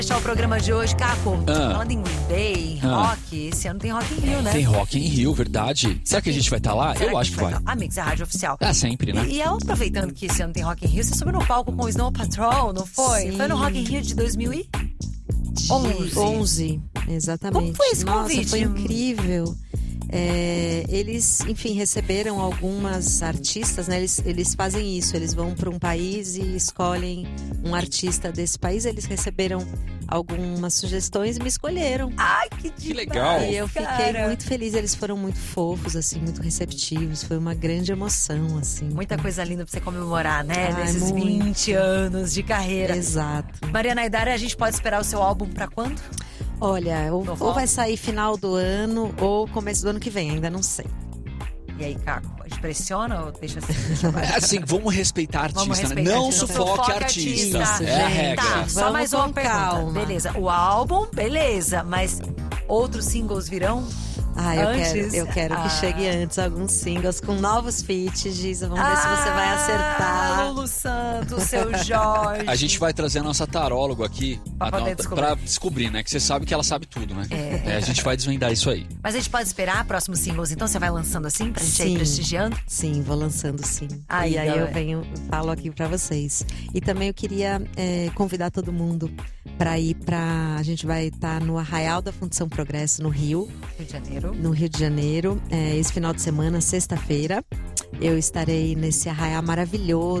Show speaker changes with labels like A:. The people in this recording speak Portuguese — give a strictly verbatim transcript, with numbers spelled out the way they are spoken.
A: Fechar o programa de hoje, Caco,
B: Ah.
A: falando em Green Day,
B: Ah.
A: rock, esse ano tem Rock in Rio, né?
B: Tem Rock in Rio, verdade. Será que a gente vai estar lá?
A: Será
B: Eu acho que vai.
A: tá? Amigos, é a rádio oficial.
B: Ah, sempre, né?
A: E, e aproveitando que esse ano tem Rock in Rio, você subiu no palco com o Snow Patrol, não foi?
C: Sim.
A: Foi no Rock in Rio de dois mil e onze.
C: onze, exatamente.
A: Como foi esse
C: Nossa,
A: convite?
C: foi incrível. É, eles, enfim, receberam algumas artistas, né? Eles, eles fazem isso, eles vão para um país e escolhem um artista desse país. Eles receberam algumas sugestões e me escolheram.
A: Ai, que,
B: Que legal.
C: E eu fiquei
A: cara.
C: muito feliz. Eles foram muito fofos, assim, muito receptivos. Foi uma grande emoção, assim.
A: Muita coisa linda pra você comemorar, né?
C: Ai,
A: Nesses
C: muito.
A: vinte anos de carreira.
C: Exato.
A: Mariana Aidara, a gente pode esperar o seu álbum pra quando?
C: Olha, ou,
A: No
C: ou
A: rock?
C: vai sair final do ano ou começo do ano que vem, ainda não sei.
A: E aí, Caco, a gente pressiona ou deixa assim? Deixa
B: É
A: abaixo?
B: assim, vamos respeitar artista,
A: Vamos
B: né?
A: respeitar
B: Não
A: artista.
B: sufoque
A: Sufoque
B: artista.
A: artista.
B: É a
C: Gente,
B: regra.
A: Tá, só
C: Vamos
A: mais uma
C: com
A: pergunta.
C: calma.
A: Beleza, o álbum, beleza, mas outros singles virão?
C: Ah, eu
A: Antes?
C: quero, eu quero que
A: Ah.
C: chegue antes alguns singles com novos feats, Giza. Vamos ver se você vai
A: Ah,
C: acertar.
A: Lulu Santos, seu Jorge.
B: A gente vai trazer a nossa taróloga aqui
A: Pra
B: a-
A: poder
B: a-
A: descobrir.
B: pra descobrir, né? Que você sabe que ela sabe tudo, né?
A: É.
B: É, a gente vai desvendar isso aí.
A: Mas a gente pode esperar próximos singles, então você vai lançando assim pra gente ir
C: Sim.
A: prestigiando?
C: Sim, vou lançando sim.
A: Aí,
C: e aí
A: galera.
C: eu venho, falo aqui pra vocês. E também eu queria é, convidar todo mundo pra ir pra. A gente vai estar no Arraial da Fundição Progresso, no Rio,
A: Rio de Janeiro.
C: no Rio de Janeiro. É, esse final de semana, sexta-feira, eu estarei nesse arraial maravilhoso.